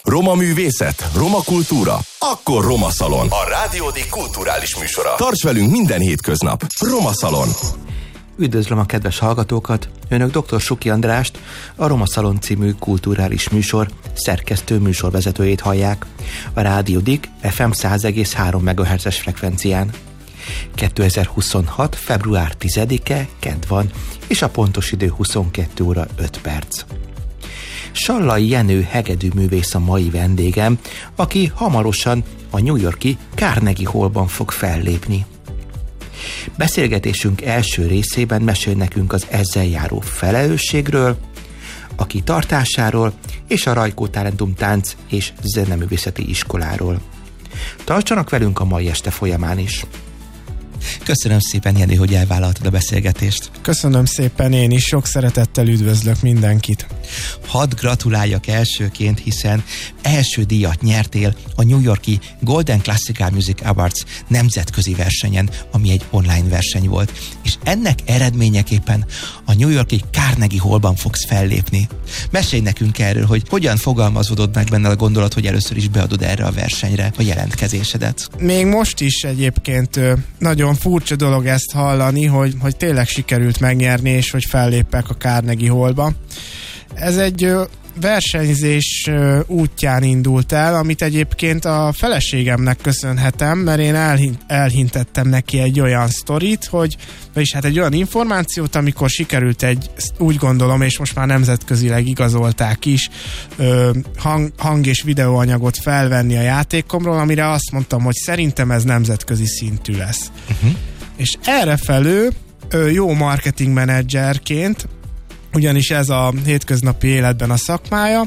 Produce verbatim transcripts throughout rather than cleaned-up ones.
Roma művészet, roma kultúra, akkor Roma Szalon. A Rádiódi kulturális műsora. Tarts velünk minden hétköznap. Roma Szalon. Üdvözlöm a kedves hallgatókat! Önök dr. Suki Andrást, a Roma Szalon című kulturális műsor szerkesztő műsorvezetőjét hallják a Rádiódik ef em száz egész három megahertzes frekvencián. kétezer-huszonhat. február tizedike, kedd van, és a pontos idő huszonkettő óra öt perc. Sallai Jenő hegedűművész a mai vendégem, aki hamarosan a New York-i Carnegie Hallban fog fellépni. Beszélgetésünk első részében mesél nekünk az ezzel járó felelősségről, a kitartásáról és a Rajkó Talentum Tánc és Zeneművészeti Iskoláról. Tartsanak velünk a mai este folyamán is! Köszönöm szépen, Jenő, hogy elvállaltad a beszélgetést. Köszönöm szépen, én is sok szeretettel üdvözlök mindenkit. Hadd gratuláljak elsőként, hiszen első díjat nyertél a New York-i Golden Classical Music Awards nemzetközi versenyen, ami egy online verseny volt, és ennek eredményeképpen a New York-i Carnegie Hallban fogsz fellépni. Mesélj nekünk erről, hogy hogyan fogalmazódott meg benne a gondolat, hogy először is beadod erre a versenyre a jelentkezésedet. Még most is egyébként nagyon furcsa dolog ezt hallani, hogy, hogy tényleg sikerült megnyerni, és hogy fellépek a Carnegie Hallba. Ez egy versenyzés útján indult el, amit egyébként a feleségemnek köszönhetem, mert én elhint, elhintettem neki egy olyan sztorit, hogy, vagyis hát egy olyan információt, amikor sikerült egy, úgy gondolom, és most már nemzetközileg igazolták is, hang, hang és videóanyagot felvenni a játékomról, amire azt mondtam, hogy szerintem ez nemzetközi szintű lesz. Uh-huh. És errefelől jó marketingmenedzserként, ugyanis ez a hétköznapi életben a szakmája,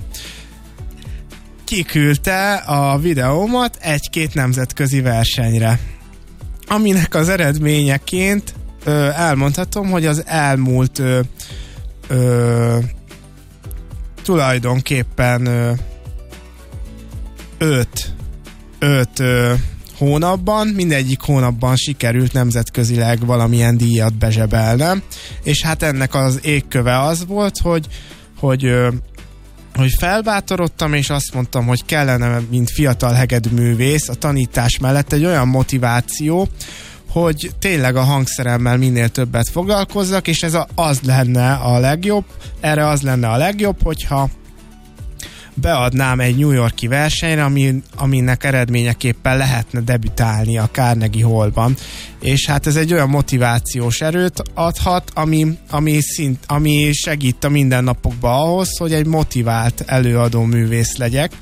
kiküldte a videómat egy-két nemzetközi versenyre. Aminek az eredményeként ö, elmondhatom, hogy az elmúlt ö, ö, tulajdonképpen ö, öt, öt ö, hónapban, mindegyik hónapban sikerült nemzetközileg valamilyen díjat bezsebelnem, és hát ennek az égköve az volt, hogy, hogy, hogy felbátorodtam, és azt mondtam, hogy kellene, mint fiatal hegedűművész, a tanítás mellett egy olyan motiváció, hogy tényleg a hangszeremmel minél többet foglalkozzak, és ez a, az lenne a legjobb, erre az lenne a legjobb, hogyha beadnám egy New York-i versenyre, ami, aminek eredményeképpen lehetne debütálni a Carnegie Hallban. És hát ez egy olyan motivációs erőt adhat, ami, ami, szint, ami segít a mindennapokban ahhoz, hogy egy motivált előadó művész legyek.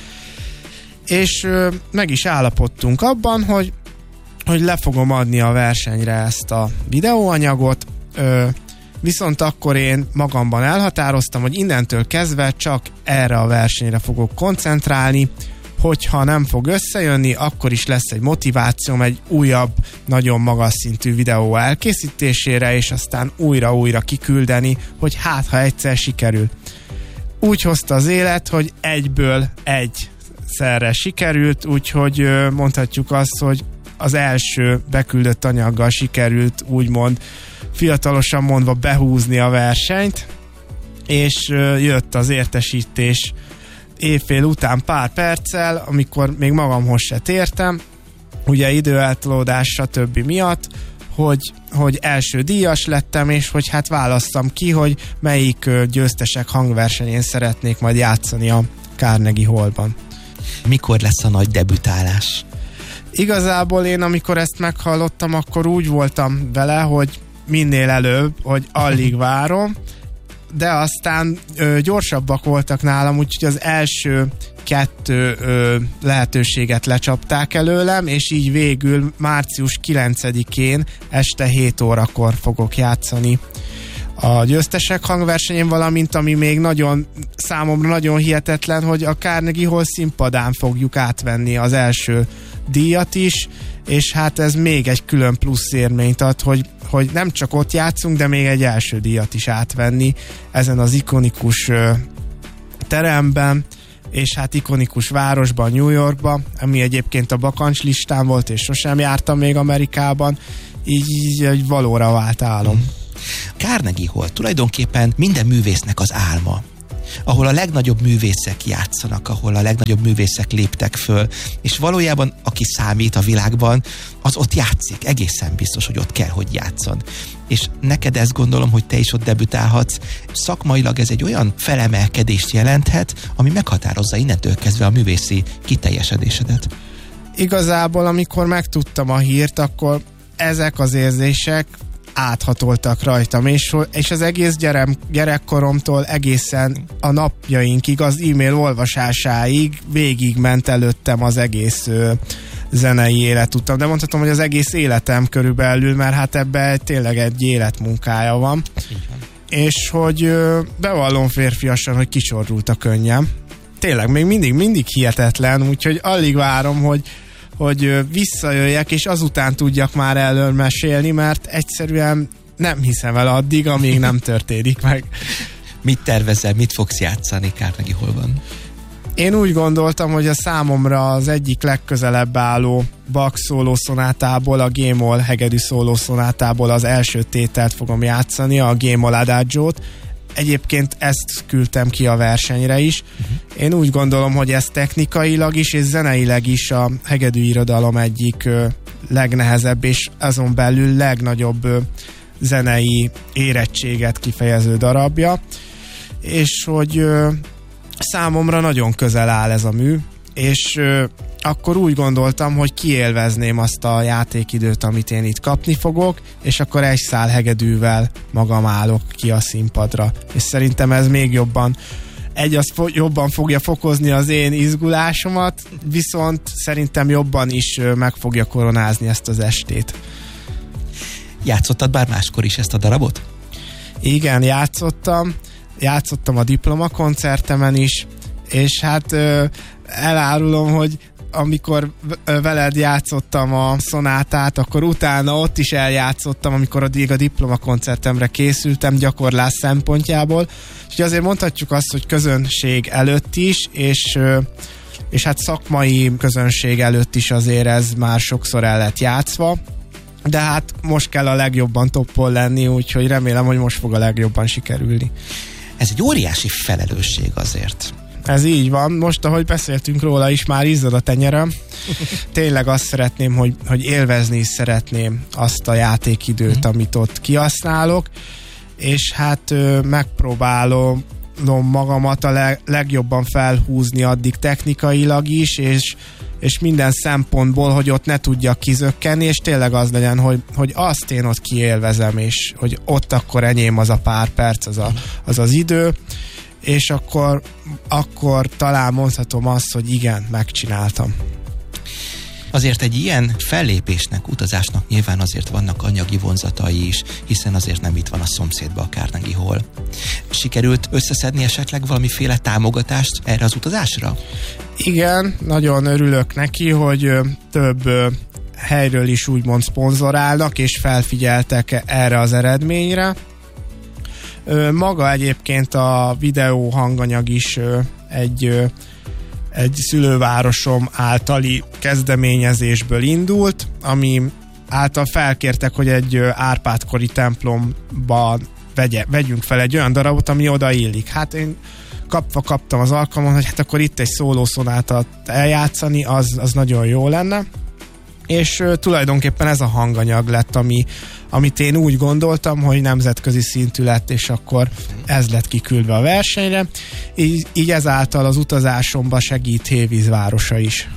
És ö, meg is állapodtunk abban, hogy, hogy le fogom adni a versenyre ezt a videóanyagot, ö, viszont akkor én magamban elhatároztam, hogy innentől kezdve csak erre a versenyre fogok koncentrálni, hogyha nem fog összejönni, akkor is lesz egy motivációm egy újabb, nagyon magas szintű videó elkészítésére, és aztán újra-újra kiküldeni, hogy hát, ha egyszer sikerül. Úgy hozta az élet, hogy egyből egyszerre sikerült, úgyhogy mondhatjuk azt, hogy az első beküldött anyaggal sikerült, úgymond fiatalosan mondva behúzni a versenyt, és jött az értesítés évfél után pár perccel, amikor még magamhoz se tértem, ugye időeltolódás stb. Miatt, hogy, hogy első díjas lettem, és hogy hát választam ki, hogy melyik győztesek hangversenyén szeretnék majd játszani a Carnegie Hallban. Mikor lesz a nagy debütálás? Igazából én, amikor ezt meghallottam, akkor úgy voltam vele, hogy minél előbb, hogy alig várom, de aztán ö, gyorsabbak voltak nálam, úgyhogy az első kettő ö, lehetőséget lecsapták előlem, és így végül március kilencedikén este hét órakor fogok játszani a győztesek hangversenyén, valamint ami még nagyon számomra nagyon hihetetlen, hogy a Carnegie Hall színpadán fogjuk átvenni az első díjat is, és hát ez még egy külön plusz érményt ad, hogy, hogy nem csak ott játszunk, de még egy első díjat is átvenni ezen az ikonikus ö, teremben, és hát ikonikus városban, New Yorkban, ami egyébként a bakancs listán volt, és sosem jártam még Amerikában, így, így egy valóra vált álom. Carnegie Hall tulajdonképpen minden művésznek az álma. ahol a legnagyobb művészek játszanak, ahol a legnagyobb művészek léptek föl, és valójában aki számít a világban, az ott játszik, egészen biztos, hogy ott kell, hogy játszon. És neked ezt gondolom, hogy te is ott debütálhatsz, szakmailag ez egy olyan felemelkedést jelenthet, ami meghatározza innentől kezdve a művészi kiteljesedésedet. Igazából, amikor megtudtam a hírt, akkor ezek az érzések áthatoltak rajtam, és, és az egész gyerek, gyerekkoromtól egészen a napjainkig, az e-mail olvasásáig végigment előttem az egész ö, zenei életutam, de mondhatom, hogy az egész életem körülbelül, mert hát ebben tényleg egy életmunkája van. És hogy ö, bevallom férfiasan, hogy kicsordult a könnyem. Tényleg, még mindig, mindig hihetetlen, úgyhogy alig várom, hogy hogy visszajöjjek, és azután tudjak már elől mesélni, mert egyszerűen nem hiszem el addig, amíg nem történik meg. Mit tervezel, mit fogsz játszani Carnegie Hallban? Én úgy gondoltam, hogy a számomra az egyik legközelebb álló Bach szólószonátából, a G-moll hegedű szólószonátából az első tételt fogom játszani, a G-moll Adagio-t. Egyébként ezt küldtem ki a versenyre is. Uh-huh. Én úgy gondolom, hogy ez technikailag is és zeneileg is a hegedű irodalom egyik ö, legnehezebb és azon belül legnagyobb ö, zenei érettséget kifejező darabja, és hogy ö, számomra nagyon közel áll ez a mű, és ö, akkor úgy gondoltam, hogy kiélvezném azt a játékidőt, amit én itt kapni fogok, és akkor egy szál hegedűvel magam állok ki a színpadra. És szerintem ez még jobban egy, az fo- jobban fogja fokozni az én izgulásomat, viszont szerintem jobban is meg fogja koronázni ezt az estét. Játszottad bár máskor is ezt a darabot? Igen, játszottam. Játszottam a diplomakoncertemen is, és hát ö, elárulom, hogy amikor veled játszottam a szonátát, akkor utána ott is eljátszottam, amikor addig a diplomakoncertemre készültem gyakorlás szempontjából. És azért mondhatjuk azt, hogy közönség előtt is, és, és hát szakmai közönség előtt is azért ez már sokszor el lett játszva. De hát most kell a legjobban toppon lenni, úgyhogy remélem, hogy most fog a legjobban sikerülni. Ez egy óriási felelősség azért. Ez így van. Most, ahogy beszéltünk róla is, már izzad a tenyerem. Tényleg azt szeretném, hogy, hogy élvezni is szeretném azt a játékidőt, mm. amit ott kihasználok, és hát ö, megpróbálom magamat a leg, legjobban felhúzni addig technikailag is, és, és minden szempontból, hogy ott ne tudjak kizökkenni, és tényleg az legyen, hogy, hogy azt én ott kiélvezem, és hogy ott akkor enyém az a pár perc, az a, az, az idő, és akkor, akkor talán mondhatom azt, hogy igen, megcsináltam. Azért egy ilyen fellépésnek, utazásnak nyilván azért vannak anyagi vonzatai is, hiszen azért nem itt van a szomszédban a Carnegie Hall. Sikerült összeszedni esetleg valamiféle támogatást erre az utazásra? Igen, nagyon örülök neki, hogy több helyről is úgymond szponzorálnak, és felfigyeltek erre az eredményre. Maga egyébként a videó hanganyag is egy, egy szülővárosom általi kezdeményezésből indult, ami által felkértek, hogy egy Árpád-kori templomba vegye, vegyünk fel egy olyan darabot, ami oda illik. Hát én kapva kaptam az alkalmat, hogy hát akkor itt egy szólószonátát eljátszani, az, az nagyon jó lenne. És uh, tulajdonképpen ez a hanganyag lett, ami, amit én úgy gondoltam, hogy nemzetközi szintű lett, és akkor ez lett kiküldve a versenyre. Így, így ezáltal az utazásomba segít Hévíz városa is.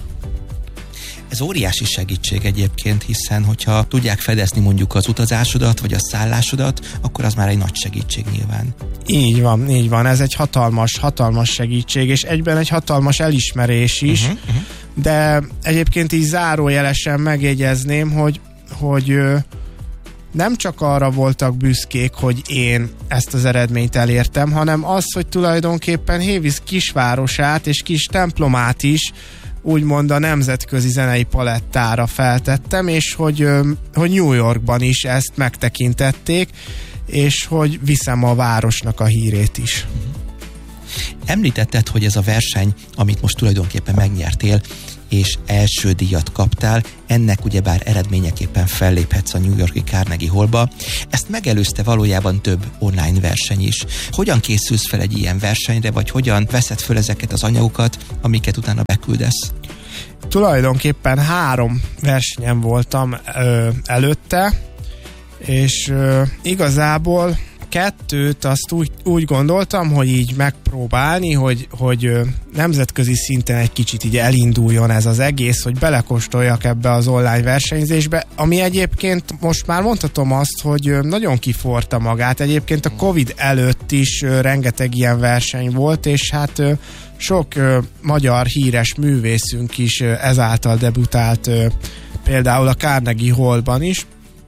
Ez óriási segítség egyébként, hiszen hogyha tudják fedezni mondjuk az utazásodat, vagy a szállásodat, akkor az már egy nagy segítség nyilván. Így van, így van. Ez egy hatalmas, hatalmas segítség, és egyben egy hatalmas elismerés is, uh-huh, uh-huh. De egyébként így zárójelesen megjegyezném, hogy, hogy nem csak arra voltak büszkék, hogy én ezt az eredményt elértem, hanem az, hogy tulajdonképpen Hévíz kisvárosát és kis templomát is úgymond a nemzetközi zenei palettára feltettem, és hogy, hogy New Yorkban is ezt megtekintették, és hogy viszem a városnak a hírét is. Említetted, hogy ez a verseny, amit most tulajdonképpen megnyertél, és első díjat kaptál, ennek ugyebár eredményeképpen felléphetsz a New York-i Carnegie Hallba. Ezt megelőzte valójában több online verseny is. Hogyan készülsz fel egy ilyen versenyre, vagy hogyan veszed föl ezeket az anyagokat, amiket utána beküldesz? Tulajdonképpen három versenyen voltam ö, előtte, és ö, igazából kettőt azt úgy, úgy gondoltam, hogy így megpróbálni, hogy, hogy ö, nemzetközi szinten egy kicsit így elinduljon ez az egész, hogy belekóstoljak ebbe az online versenyzésbe, ami egyébként most már mondhatom azt, hogy ö, nagyon kiforta magát. Egyébként a Covid előtt is ö, rengeteg ilyen verseny volt, és hát ö, sok ö, magyar híres művészünk is ö, ezáltal debütált ö, például a Carnegie Hallban is,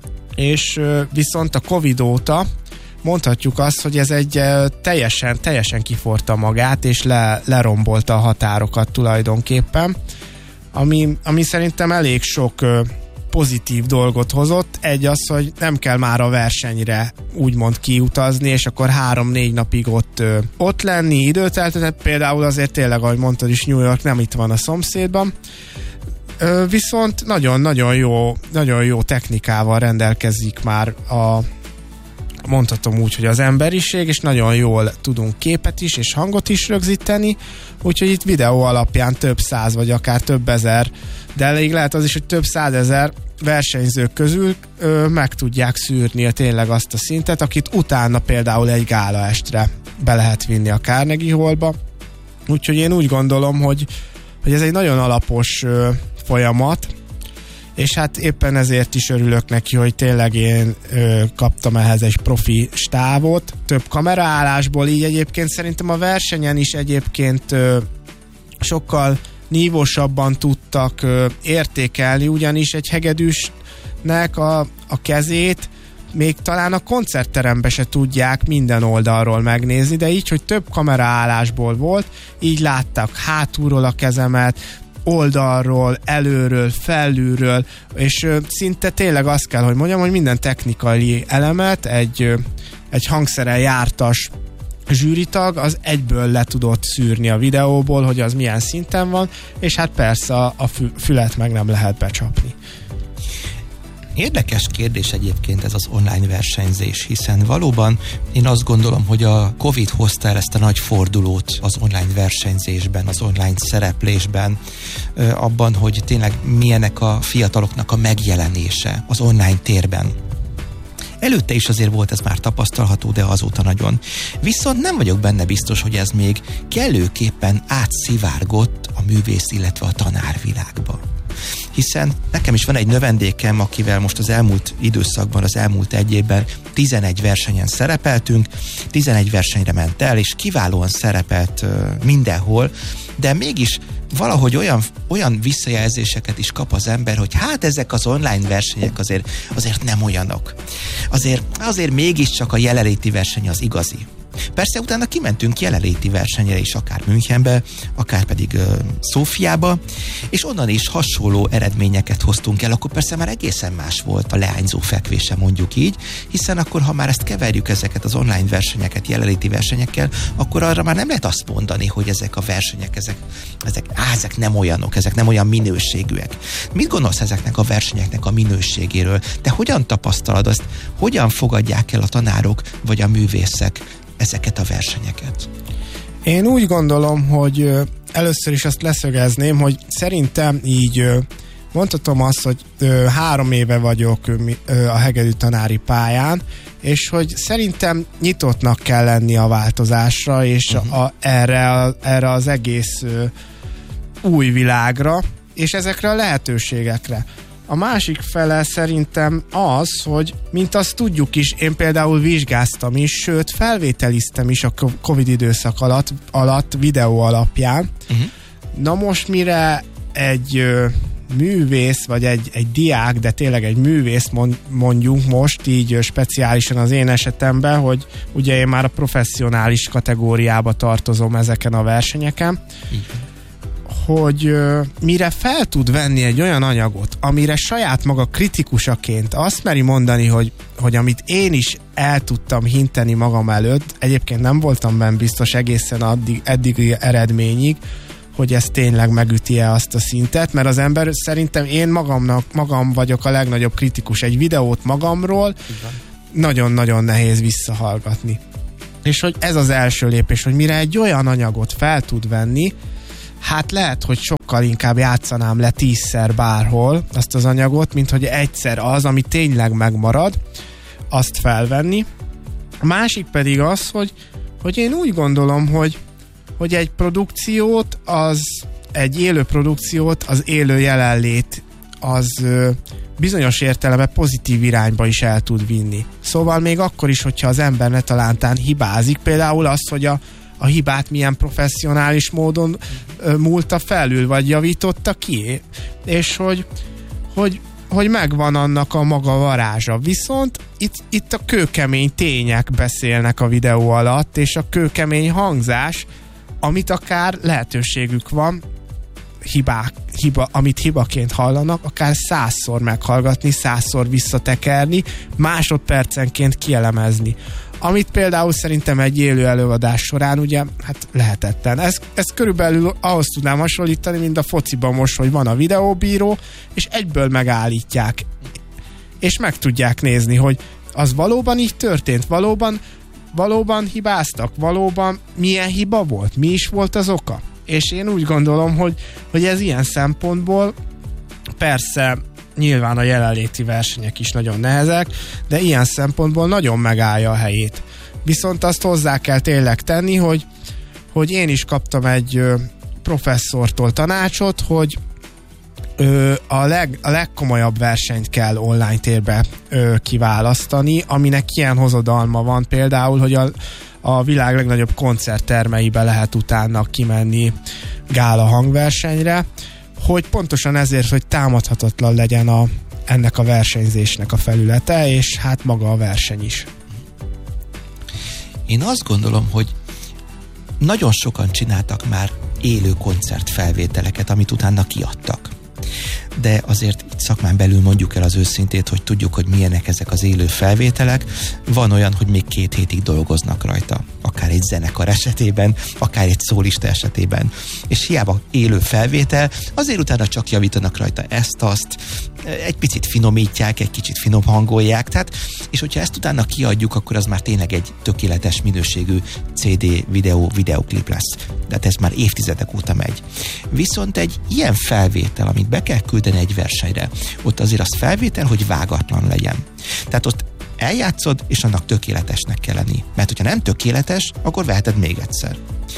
és ö, viszont a Covid óta mondhatjuk azt, hogy ez egy ö, teljesen, teljesen kiforta magát, és le, lerombolta a határokat tulajdonképpen, ami, ami szerintem elég sok ö, pozitív dolgot hozott. Egy az, hogy nem kell már a versenyre úgymond kiutazni, és akkor három-négy napig ott, ö, ott lenni, időt eltetett. Például azért tényleg, ahogy mondtad is, New York nem itt van a szomszédban. Ö, viszont nagyon-nagyon jó, nagyon jó technikával rendelkezik már a mondhatom úgy, hogy az emberiség, és nagyon jól tudunk képet is, és hangot is rögzíteni, úgyhogy itt videó alapján több száz, vagy akár több ezer, de elég lehet az is, hogy több százezer versenyzők közül ö, meg tudják szűrni tényleg azt a szintet, akit utána például egy gálaestre be lehet vinni a Carnegie Hallba. Úgyhogy én úgy gondolom, hogy, hogy ez egy nagyon alapos ö, folyamat, és hát éppen ezért is örülök neki, hogy tényleg én ö, kaptam ehhez egy profi stávot, több kameraállásból, így egyébként szerintem a versenyen is egyébként ö, sokkal nívósabban tudtak ö, értékelni, ugyanis egy hegedűsnek a, a kezét még talán a koncertterembe se tudják minden oldalról megnézni, de így, hogy több kameraállásból volt, így láttak hátulról a kezemet, oldalról, előről, felülről, és ö, szinte tényleg azt kell, hogy mondjam, hogy minden technikai elemet egy, ö, egy hangszerrel jártas zsűritag az egyből le tudott szűrni a videóból, hogy az milyen szinten van, és hát persze a, a fü- fület meg nem lehet becsapni. Érdekes kérdés egyébként ez az online versenyzés, hiszen valóban én azt gondolom, hogy a Covid hozta el ezt a nagy fordulót az online versenyzésben, az online szereplésben, abban, hogy tényleg milyenek a fiataloknak a megjelenése az online térben. Előtte is azért volt ez már tapasztalható, de azóta nagyon. Viszont nem vagyok benne biztos, hogy ez még kellőképpen átszivárgott a művész, illetve a tanárvilágba. Hiszen nekem is van egy növendékem, akivel most az elmúlt időszakban, az elmúlt egy évben tizenegy versenyen szerepeltünk, tizenegy versenyre ment el, és kiválóan szerepelt uh, mindenhol, de mégis valahogy olyan, olyan visszajelzéseket is kap az ember, hogy hát ezek az online versenyek azért, azért nem olyanok. Azért, azért mégiscsak a jelenléti verseny az igazi. Persze utána kimentünk jelenléti versenyre is, akár Münchenbe, akár pedig uh, Szófiába, és onnan is hasonló eredményeket hoztunk el, akkor persze már egészen más volt a leányzó fekvése, mondjuk így, hiszen akkor, ha már ezt keverjük, ezeket az online versenyeket jelenléti versenyekkel, akkor arra már nem lehet azt mondani, hogy ezek a versenyek, ezek, ezek, á, ezek nem olyanok, ezek nem olyan minőségűek. Mit gondolsz ezeknek a versenyeknek a minőségéről? Te hogyan tapasztalod azt, hogyan fogadják el a tanárok vagy a művészek ezeket a versenyeket? Én úgy gondolom, hogy ö, először is azt leszögezném, hogy szerintem így ö, mondhatom azt, hogy ö, három éve vagyok ö, a hegedű tanári pályán, és hogy szerintem nyitottnak kell lenni a változásra, és uh-huh. a, erre, a, erre az egész ö, új világra, és ezekre a lehetőségekre. A másik fele szerintem az, hogy mint azt tudjuk is, én például vizsgáztam is, sőt felvételiztem is a Covid időszak alatt, alatt videó alapján. Uh-huh. Na most mire egy ö, művész, vagy egy, egy diák, de tényleg egy művész mond, mondjunk most így ö, speciálisan az én esetemben, hogy ugye én már a professzionális kategóriába tartozom ezeken a versenyeken, uh-huh. hogy uh, mire fel tud venni egy olyan anyagot, amire saját maga kritikusaként azt meri mondani, hogy, hogy amit én is el tudtam hinteni magam előtt, egyébként nem voltam benne biztos egészen addig, eddigi eredményig, hogy ez tényleg megüti-e azt a szintet, mert az ember szerintem én magamnak, magam vagyok a legnagyobb kritikus. Egy videót magamról nagyon-nagyon nehéz visszahallgatni. És hogy ez az első lépés, hogy mire egy olyan anyagot fel tud venni, hát lehet, hogy sokkal inkább játszanám le tízszer bárhol azt az anyagot, mint hogy egyszer az, ami tényleg megmarad, azt felvenni. A másik pedig az, hogy, hogy én úgy gondolom, hogy, hogy egy produkciót, az egy élő produkciót, az élő jelenlét, az ö, bizonyos értelemben pozitív irányba is el tud vinni. Szóval még akkor is, hogyha az ember ne talántán hibázik, például az, hogy a, a hibát milyen professzionális módon ö, múlta felül, vagy javította ki, és hogy, hogy, hogy megvan annak a maga varázsa. Viszont itt, itt a kőkemény tények beszélnek a videó alatt, és a kőkemény hangzás, amit akár lehetőségük van, hibák, hiba, amit hibaként hallanak, akár százszor meghallgatni, százszor visszatekerni, másodpercenként kielemezni. Amit például szerintem egy élő előadás során ugye, hát lehetetlen. Ez, ez körülbelül ahhoz tudnám hasonlítani, mint a fociban most, hogy van a videóbíró, és egyből megállítják. És meg tudják nézni, hogy az valóban így történt, valóban, valóban hibáztak, valóban milyen hiba volt, mi is volt az oka. És én úgy gondolom, hogy, hogy ez ilyen szempontból persze nyilván a jelenléti versenyek is nagyon nehezek, de ilyen szempontból nagyon megállja a helyét. Viszont azt hozzá kell tényleg tenni, hogy, hogy én is kaptam egy ö, professzortól tanácsot, hogy ö, a, leg, a legkomolyabb versenyt kell online térbe ö, kiválasztani, aminek ilyen hozadalma van például, hogy a a világ legnagyobb koncerttermeibe lehet utána kimenni gála hangversenyre, hogy pontosan ezért, hogy támadhatatlan legyen a, ennek a versenyzésnek a felülete, és hát maga a verseny is. Én azt gondolom, hogy nagyon sokan csináltak már élő koncertfelvételeket, amit utána kiadtak. De azért itt szakmán belül mondjuk el az őszintét, hogy tudjuk, hogy milyenek ezek az élő felvételek. Van olyan, hogy még két hétig dolgoznak rajta. Akár egy zenekar esetében, akár egy szólista esetében. És hiába élő felvétel, azért utána csak javítanak rajta ezt-azt, egy picit finomítják, egy kicsit finom hangolják, tehát, és hogyha ezt utána kiadjuk, akkor az már tényleg egy tökéletes minőségű cé dé, videó, videoklip lesz. De hát ez már évtizedek óta megy. Viszont egy ilyen felvétel, amit be kell küldeni egy versenyre, ott azért az felvétel, hogy vágatlan legyen. Tehát ott eljátszod, és annak tökéletesnek kell lenni. Mert hogyha nem tökéletes, akkor veheted még egyszer.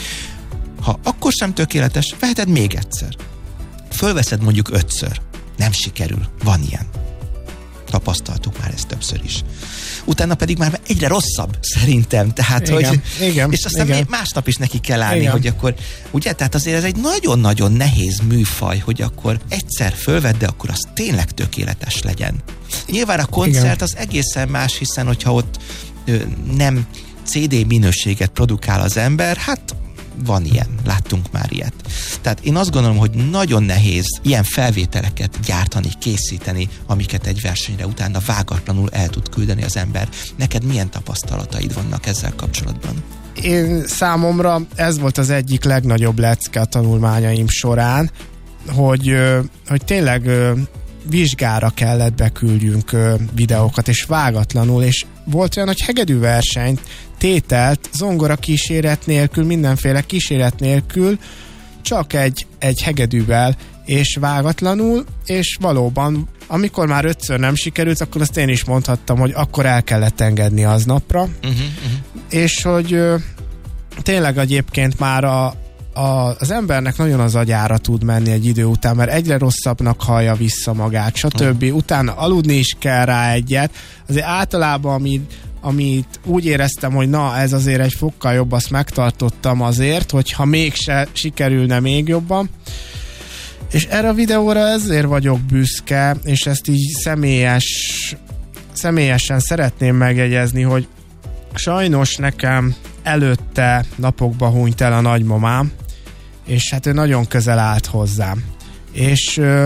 Ha akkor sem tökéletes, veheted még egyszer. Fölveszed mondjuk ötször. Nem sikerül. Van ilyen. Tapasztaltuk már ezt többször is. Utána pedig már egyre rosszabb, szerintem. Tehát, igen, hogy, igen, és aztán igen. másnap is neki kell állni, igen. hogy akkor, ugye, tehát azért ez egy nagyon-nagyon nehéz műfaj, hogy akkor egyszer fölvedd, de akkor az tényleg tökéletes legyen. Nyilván a koncert igen. az egészen más, hiszen hogyha ott ö, nem cé dé minőséget produkál az ember, hát van ilyen, láttunk már ilyet. Tehát én azt gondolom, hogy nagyon nehéz ilyen felvételeket gyártani, készíteni, amiket egy versenyre utána vágatlanul el tud küldeni az ember. Neked milyen tapasztalataid vannak ezzel kapcsolatban? Én számomra ez volt az egyik legnagyobb lecke a tanulmányaim során, hogy, hogy tényleg vizsgára kellett beküldjünk videókat, és vágatlanul, és volt olyan, hogy hegedű versenyt, tételt, zongora kíséret nélkül, mindenféle kíséret nélkül, csak egy, egy hegedűvel, és vágatlanul, és valóban, amikor már ötször nem sikerült, akkor azt én is mondhattam, hogy akkor el kellett engedni aznapra, uh-huh, uh-huh. és hogy ö, tényleg egyébként már a A, az embernek nagyon az agyára tud menni egy idő után, mert egyre rosszabbnak hallja vissza magát, stb. Mm. Utána aludni is kell rá egyet. Azért általában, amit, amit úgy éreztem, hogy na, ez azért egy fokkal jobb, azt megtartottam azért, hogyha mégse sikerülne még jobban. És erre a videóra ezért vagyok büszke, és ezt így személyes, személyesen szeretném megjegyezni, hogy sajnos nekem előtte napokba hunyt el a nagymamám, és hát ő nagyon közel állt hozzám. És ö,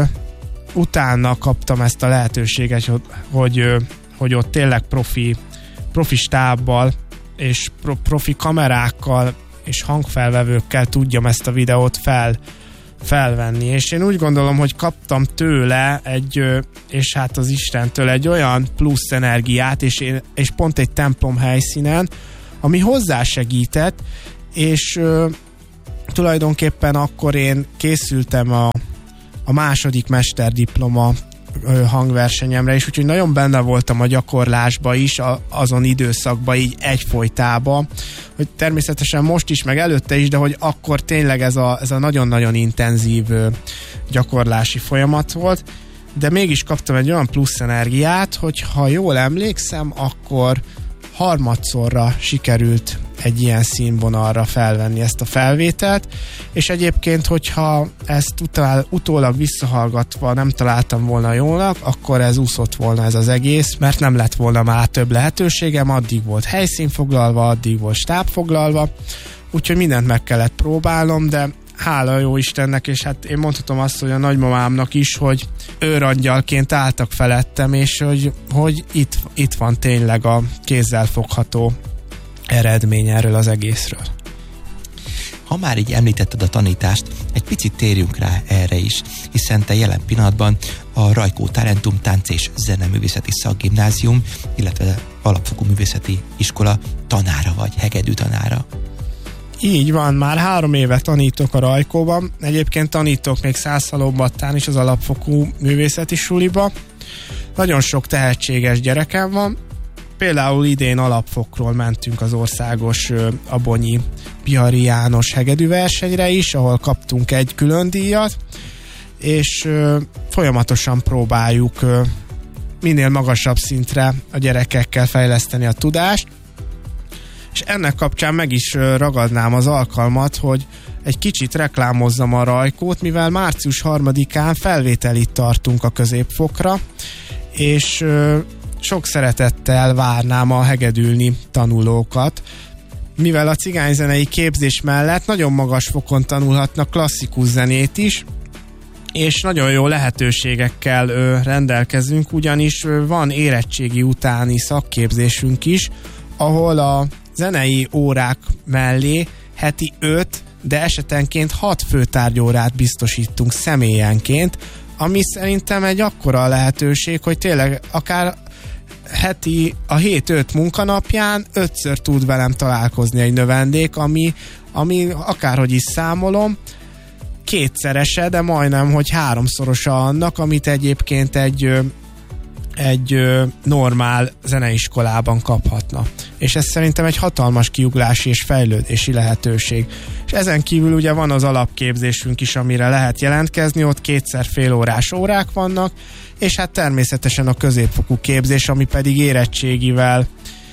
utána kaptam ezt a lehetőséget, hogy, hogy, ö, hogy ott tényleg profi, profi stábbal és pro, profi kamerákkal és hangfelvevőkkel tudjam ezt a videót fel, felvenni. És én úgy gondolom, hogy kaptam tőle egy, és hát az Istentől egy olyan plusz energiát, és, én, és pont egy templom helyszínen, ami hozzásegített, és ö, tulajdonképpen akkor én készültem a, a második mesterdiploma ö, hangversenyemre, és úgyhogy nagyon benne voltam a gyakorlásba is, a, azon időszakban így egyfolytában, hogy természetesen most is, meg előtte is, de hogy akkor tényleg ez a, ez a nagyon-nagyon intenzív ö, gyakorlási folyamat volt, de mégis kaptam egy olyan plusz energiát, hogy ha jól emlékszem, akkor harmadszorra sikerült egy ilyen színvonalra felvenni ezt a felvételt, és egyébként, hogyha ezt utál, utólag visszahallgatva nem találtam volna jólnak, akkor ez úszott volna ez az egész, mert nem lett volna már több lehetőségem, addig volt helyszín foglalva, addig volt stáb foglalva, úgyhogy mindent meg kellett próbálnom, de hála jó Istennek, és hát én mondhatom azt, hogy a nagymamámnak is, hogy őrangyalként álltak felettem, és hogy, hogy itt, itt van tényleg a kézzel fogható eredmény erről az egészről. Ha már így említetted a tanítást, egy picit térjünk rá erre is, hiszen te jelen pillanatban a Rajkó Talentum Tánc és Zeneművészeti Szakgimnázium, illetve Alapfokú Művészeti Iskola tanára vagy, hegedű tanára. Így van, már három éve tanítok a Rajkóban, egyébként tanítok még Szászhalombattán is az Alapfokú Művészeti Suliba. Nagyon sok tehetséges gyerekem van, például idén alapfokról mentünk az országos Abonyi Bihari János hegedű versenyre is, ahol kaptunk egy külön díjat, és folyamatosan próbáljuk minél magasabb szintre a gyerekekkel fejleszteni a tudást, és ennek kapcsán meg is ragadnám az alkalmat, hogy egy kicsit reklámozzam a Rajkót, mivel március harmadikán felvételit tartunk a középfokra, és sok szeretettel várnám a hegedülni tanulókat, mivel a cigányzenei képzés mellett nagyon magas fokon tanulhatnak klasszikus zenét is, és nagyon jó lehetőségekkel ö, rendelkezünk, ugyanis ö, van érettségi utáni szakképzésünk is, ahol a zenei órák mellé heti öt, de esetenként hat főtárgyórát biztosítunk személyenként, ami szerintem egy akkora lehetőség, hogy tényleg akár heti a hét-öt munkanapján ötször tud velem találkozni egy növendék, ami, ami akárhogy is számolom, kétszerese, de majdnem, hogy háromszorosa annak, amit egyébként egy, egy normál zeneiskolában kaphatna. És ez szerintem egy hatalmas kiugrási és fejlődési lehetőség. És ezen kívül ugye van az alapképzésünk is, amire lehet jelentkezni, ott kétszer fél órás órák vannak, és hát természetesen a középfokú képzés, ami pedig érettségivel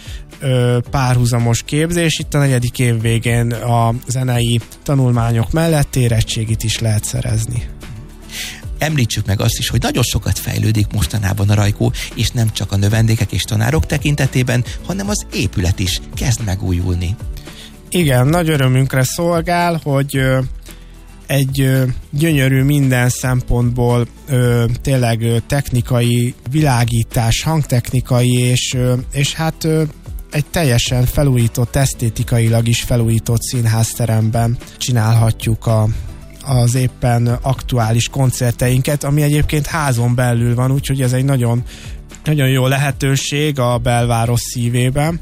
ö, párhuzamos képzés. Itt a negyedik év végén a zenei tanulmányok mellett érettségit is lehet szerezni. Említsük meg azt is, hogy nagyon sokat fejlődik mostanában a Rajkó, és nem csak a növendékek és tanárok tekintetében, hanem az épület is kezd megújulni. Igen, nagy örömünkre szolgál, hogy ö, egy ö, gyönyörű minden szempontból ö, tényleg ö, technikai világítás, hangtechnikai, és, ö, és hát ö, egy teljesen felújított, esztétikailag is felújított színházteremben csinálhatjuk a az éppen aktuális koncerteinket, ami egyébként házon belül van, úgyhogy ez egy nagyon, nagyon jó lehetőség a belváros szívében,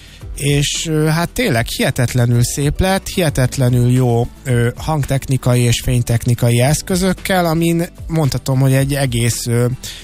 és hát tényleg hihetetlenül szép lett, hihetetlenül jó ö, hangtechnikai és fénytechnikai eszközökkel, amin mondhatom, hogy egy egész ö,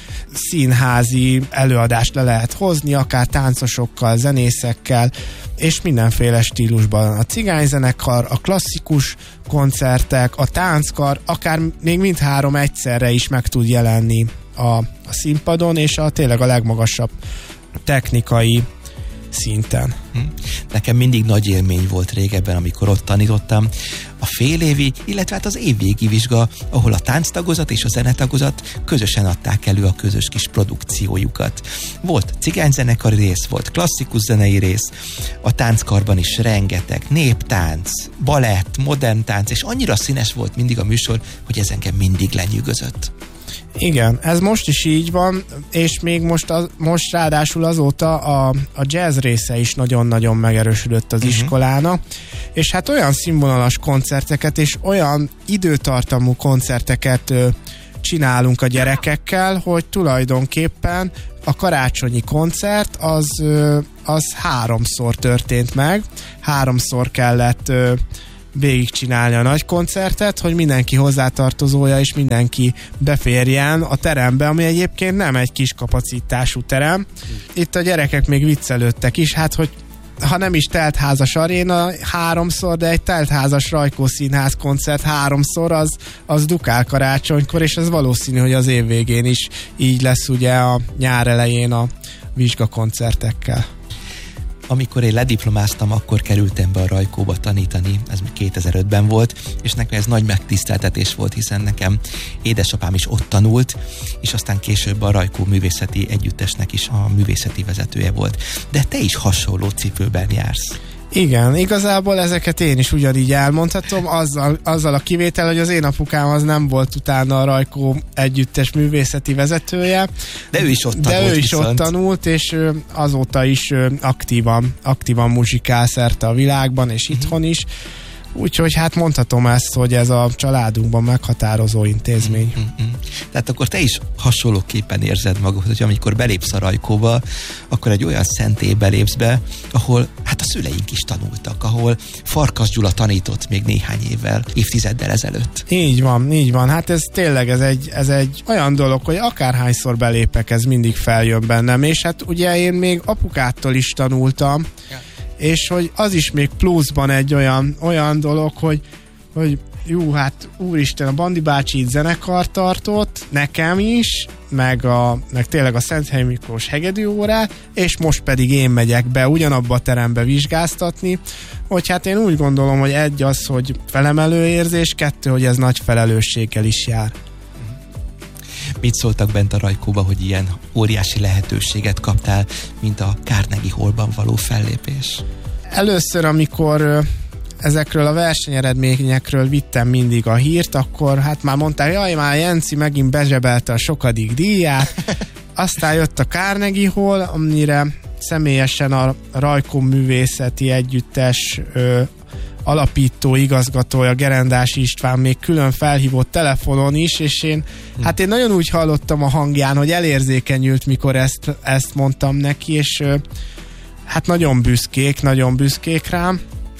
színházi előadást le lehet hozni, akár táncosokkal, zenészekkel, és mindenféle stílusban. A cigányzenekar, a klasszikus koncertek, a tánckar, akár még mindhárom egyszerre is meg tud jelenni a, a színpadon, és a tényleg a legmagasabb technikai szinten. Nekem mindig nagy élmény volt régebben, amikor ott tanítottam, a félévi, illetve hát az évvégi vizsga, ahol a tánctagozat és a zenetagozat közösen adták elő a közös kis produkciójukat. Volt cigányzenekari rész, volt klasszikus zenei rész, a tánckarban is rengeteg néptánc, balett, modern tánc, és annyira színes volt mindig a műsor, hogy ez engem mindig lenyűgözött. Igen, ez most is így van, és még most, az, most ráadásul azóta a, a jazz része is nagyon-nagyon megerősödött az uh-huh. iskolának, és hát olyan színvonalas koncerteket és olyan időtartamú koncerteket ö, csinálunk a gyerekekkel, hogy tulajdonképpen a karácsonyi koncert az, ö, az háromszor történt meg, háromszor kellett ö, végigcsinálni a nagy koncertet, hogy mindenki hozzátartozója és mindenki beférjen a terembe, ami egyébként nem egy kis kapacitású terem. Itt a gyerekek még viccelődtek is, hát hogy ha nem is teltházas aréna háromszor, de egy teltházas Rajkó Színház koncert háromszor, az, az dukál karácsonykor, és ez valószínű, hogy az év végén is így lesz ugye a nyár elején a vizsgakoncertekkel. Amikor én lediplomáztam, akkor kerültem be a Rajkóba tanítani, ez még kétezer-ötben volt, és nekem ez nagy megtiszteltetés volt, hiszen nekem édesapám is ott tanult, és aztán később a Rajkó Művészeti Együttesnek is a művészeti vezetője volt. De te is hasonló cipőben jársz. Igen, igazából ezeket én is ugyanígy elmondhatom, azzal, azzal a kivétel, hogy az én apukám az nem volt utána a Rajkó Együttes művészeti vezetője. De ő is ott de tanult. ő is viszont. ott tanult, és azóta is aktívan, aktívan muzsikál szerte a világban, és uh-huh. itthon is. Úgyhogy hát mondhatom ezt, hogy ez a családunkban meghatározó intézmény. Mm-hmm. Tehát akkor te is hasonlóképpen érzed magad, hogy amikor belépsz a Rajkóba, akkor egy olyan szentélybe lépsz be, ahol hát a szüleink is tanultak, ahol Farkas Gyula tanított még néhány évvel, évtizeddel ezelőtt. Így van, így van. Hát ez tényleg ez egy, ez egy olyan dolog, hogy akárhányszor belépek, ez mindig feljön bennem, és hát ugye én még apukától is tanultam, ja. És hogy az is még pluszban egy olyan, olyan dolog, hogy, hogy jó, hát úristen, a Bandi bácsi itt zenekart tartott, nekem is, meg, a, meg tényleg a Szenthely Miklós hegedű órát, és most pedig én megyek be ugyanabba a terembe vizsgáztatni, hogy hát én úgy gondolom, hogy egy az, hogy felemelő érzés, kettő, hogy ez nagy felelősséggel is jár. Mit szóltak bent a Rajkóba, hogy ilyen óriási lehetőséget kaptál, mint a Carnegie Hallban való fellépés? Először, amikor ezekről a versenyeredményekről vittem mindig a hírt, akkor hát már mondták, jaj, már Jenci megint bezsebelte a sokadik díját. Aztán jött a Carnegie Hall, amire személyesen a Rajkó Művészeti Együttes ö, alapító igazgatója Gerendás István még külön felhívott telefonon is, és én, hm. hát én nagyon úgy hallottam a hangján, hogy elérzékenyült, mikor ezt, ezt mondtam neki, és ö, hát nagyon büszkék, nagyon büszkék rám.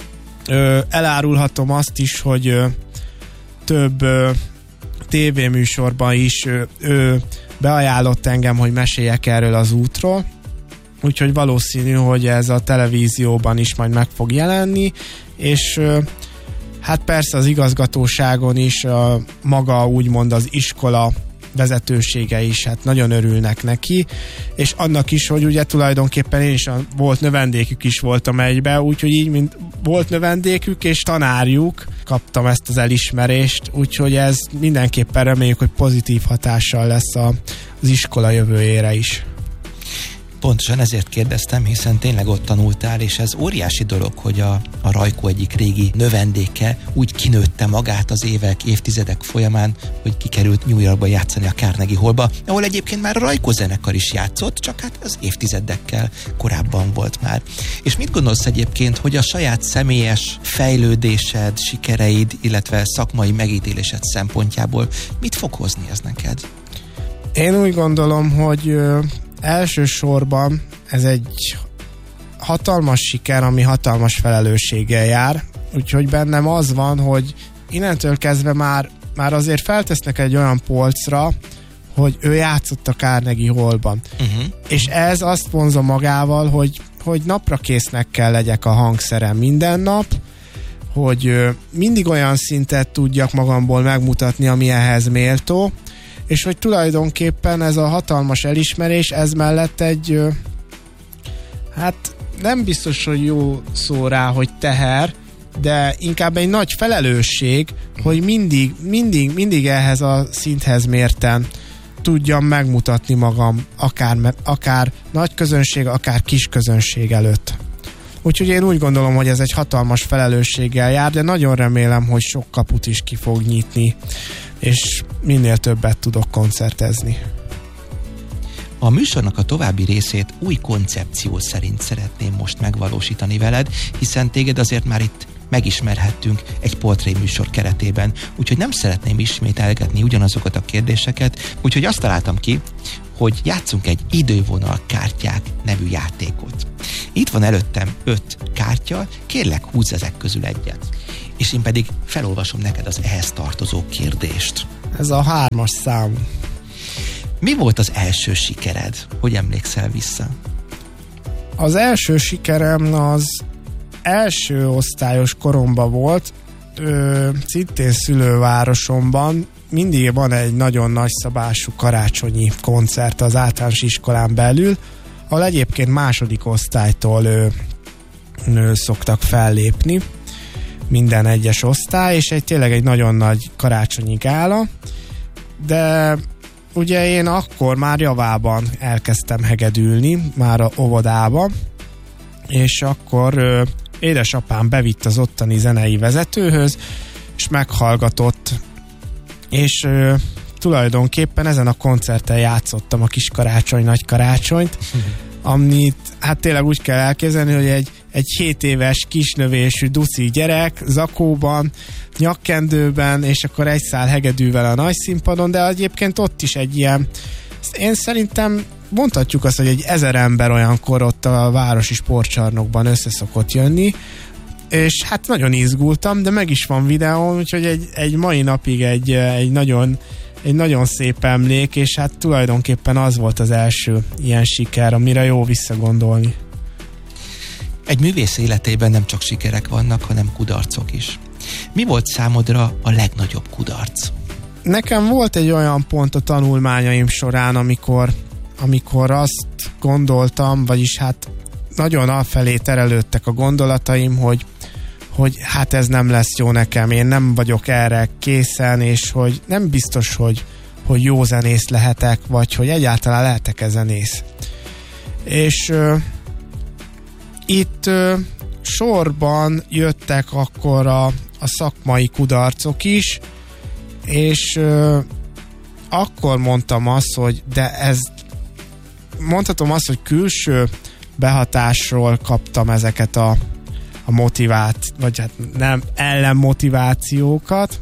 Ö, elárulhatom azt is, hogy ö, több ö, tévéműsorban is ö, ö, beajánlott engem, hogy meséljek erről az útról, úgyhogy valószínű, hogy ez a televízióban is majd meg fog jelenni, és ö, hát persze az igazgatóságon is a maga úgymond az iskola vezetősége is hát nagyon örülnek neki, és annak is, hogy ugye tulajdonképpen én is a, volt növendékük is voltam egybe, úgyhogy így, mint volt növendékük és tanárjuk, kaptam ezt az elismerést, úgyhogy ez mindenképpen reméljük, hogy pozitív hatással lesz a, az iskola jövőjére is. Pontosan ezért kérdeztem, hiszen tényleg ott tanultál, és ez óriási dolog, hogy a, a Rajkó egyik régi növendéke úgy kinőtte magát az évek, évtizedek folyamán, hogy kikerült New Yorkba játszani a Carnegie Hallba, ahol egyébként már a Rajkó zenekar is játszott, csak hát az évtizedekkel korábban volt már. És mit gondolsz egyébként, hogy a saját személyes fejlődésed, sikereid, illetve szakmai megítélésed szempontjából mit fog hozni ez neked? Én úgy gondolom, hogy ö, elsősorban ez egy hatalmas siker, ami hatalmas felelősséggel jár, úgyhogy bennem az van, hogy innentől kezdve már, már azért feltesznek egy olyan polcra, hogy ő játszott a Carnegie Hallban. Uh-huh. És ez azt vonza magával, hogy, hogy napra késznek kell legyek a hangszerem minden nap, hogy ö, mindig olyan szintet tudjak magamból megmutatni, ami ehhez méltó, és hogy tulajdonképpen ez a hatalmas elismerés, ez mellett egy ö, hát nem biztos, hogy jó szó rá, hogy teher, de inkább egy nagy felelősség, hogy mindig, mindig, mindig ehhez a szinthez mérten tudjam megmutatni magam, akár, akár nagy közönség, akár kis közönség előtt. Úgyhogy én úgy gondolom, hogy ez egy hatalmas felelősséggel jár, de nagyon remélem, hogy sok kaput is ki fog nyitni, és minél többet tudok koncertezni. A műsornak a további részét új koncepció szerint szeretném most megvalósítani veled, hiszen téged azért már itt megismerhettünk egy portréműsor keretében. Úgyhogy nem szeretném ismételgetni ugyanazokat a kérdéseket, úgyhogy azt találtam ki, hogy játszunk egy idővonal kártyák nevű játékot. Itt van előttem öt kártya, kérlek húzz ezek közül egyet. És én pedig felolvasom neked az ehhez tartozó kérdést. Ez a hármas számú. Mi volt az első sikered? Hogy emlékszel vissza? Az első sikerem az első osztályos koromban volt, ö, szintén szülővárosomban. Mindig van egy nagyon nagyszabású karácsonyi koncert az általános iskolán belül, ahol egyébként második osztálytól ö, ö, szoktak fellépni minden egyes osztály, és egy tényleg egy nagyon nagy karácsonyi gála, de ugye én akkor már javában elkezdtem hegedülni, már a óvodába, és akkor ö, édesapám bevitt az ottani zenei vezetőhöz, és meghallgatott, és ö, tulajdonképpen ezen a koncerten játszottam a Kis Karácsony, Nagy Karácsonyt, amit hát tényleg úgy kell elképzelni, hogy egy, egy hét éves kisnövésű duci gyerek zakóban, nyakkendőben, és akkor egy szál hegedűvel a nagy színpadon, de egyébként ott is egy ilyen, én szerintem mondhatjuk azt, hogy egy ezer ember olyankor ott a városi sportcsarnokban összeszokott jönni, és hát nagyon izgultam, de meg is van videón, úgyhogy egy, egy mai napig egy, egy nagyon egy nagyon szép emlék, és hát tulajdonképpen az volt az első ilyen siker, amire jó visszagondolni. Egy művész életében nem csak sikerek vannak, hanem kudarcok is. Mi volt számodra a legnagyobb kudarc? Nekem volt egy olyan pont a tanulmányaim során, amikor, amikor azt gondoltam, vagyis hát nagyon afelé terelődtek a gondolataim, hogy, hogy hát ez nem lesz jó nekem, én nem vagyok erre készen, és hogy nem biztos, hogy, hogy jó zenész lehetek, vagy hogy egyáltalán lehetek-e zenész. És uh, itt uh, sorban jöttek akkor a, a szakmai kudarcok is, és uh, akkor mondtam azt, hogy de ez mondhatom azt, hogy külső behatásról kaptam ezeket a, a motivát, vagy hát nem ellenmotivációkat,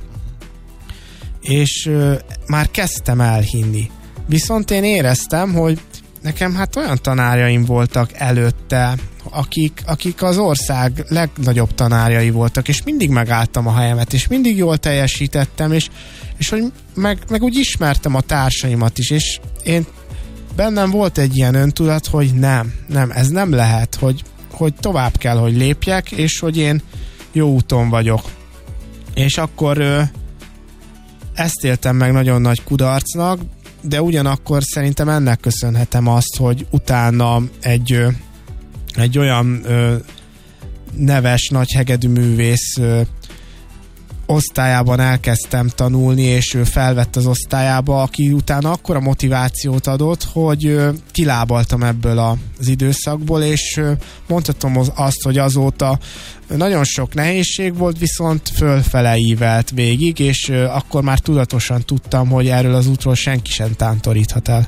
és uh, már kezdtem elhinni. Viszont én éreztem, hogy nekem hát olyan tanárjaim voltak előtte, akik, akik az ország legnagyobb tanárjai voltak, és mindig megálltam a helyemet, és mindig jól teljesítettem, és, és hogy meg, meg úgy ismertem a társaimat is, és én bennem volt egy ilyen öntudat, hogy nem, nem, ez nem lehet, hogy, hogy tovább kell, hogy lépjek, és hogy én jó úton vagyok. És akkor ö, ezt éltem meg nagyon nagy kudarcnak, de ugyanakkor szerintem ennek köszönhetem azt, hogy utána egy, ö, egy olyan ö, neves, nagy hegedű művész ö, osztályában elkezdtem tanulni, és ő felvett az osztályába, aki utána akkora motivációt adott, hogy ö, kilábaltam ebből az időszakból, és ö, mondhatom azt, hogy azóta nagyon sok nehézség volt, viszont fölfele ívelt végig, és ö, akkor már tudatosan tudtam, hogy erről az útról senki sem tántoríthat el.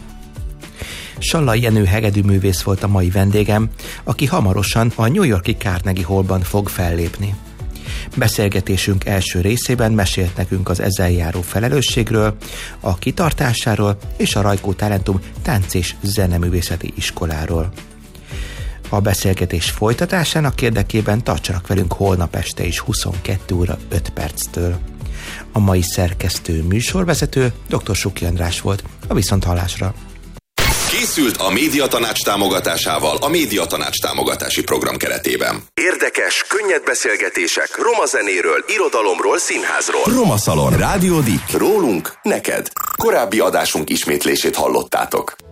Sallai Jenő hegedűművész volt a mai vendégem, aki hamarosan a New York-i Carnegie Hallban fog fellépni. Beszélgetésünk első részében mesélt nekünk az ezzel járó felelősségről, a kitartásáról és a Rajkó Talentum Tánc- és Zeneművészeti Iskoláról. A beszélgetés folytatásának érdekében tartsanak velünk holnap este is huszonkettő óra öt perctől. A mai szerkesztő műsorvezető dr. Suki András volt. A viszonthallásra. Készült a Médiatanács támogatásával a Médiatanács támogatási program keretében. Érdekes, könnyed beszélgetések roma zenéről, irodalomról, színházról. Roma Szalon. Rádió Dik. Rólunk, neked. Korábbi adásunk ismétlését hallottátok.